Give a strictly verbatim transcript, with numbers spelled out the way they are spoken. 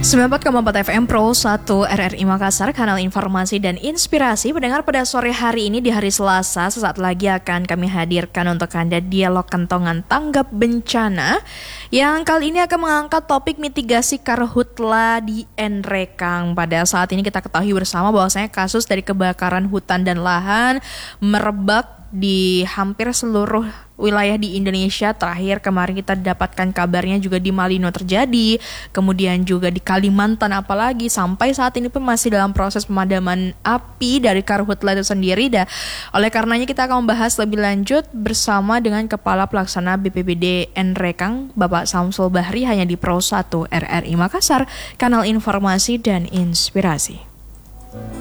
sembilan puluh empat koma empat F M Pro satu R R I Makassar, kanal informasi dan inspirasi. Pendengar, pada sore hari ini di hari Selasa, sesaat lagi akan kami hadirkan untuk Anda dialog kentongan tanggap bencana yang kali ini akan mengangkat topik mitigasi karhutla di Nrekang. Pada saat ini kita ketahui bersama bahwasanya kasus dari kebakaran hutan dan lahan merebak di hampir seluruh wilayah di Indonesia. Terakhir kemarin kita dapatkan kabarnya juga di Malino terjadi, kemudian juga di Kalimantan, apalagi sampai saat ini pun masih dalam proses pemadaman api dari karhutla itu sendiri. Dan oleh karenanya kita akan membahas lebih lanjut bersama dengan Kepala Pelaksana B P B D Nrekang, Bapak Samsul Bahri, hanya di Pro satu R R I Makassar, kanal informasi dan inspirasi.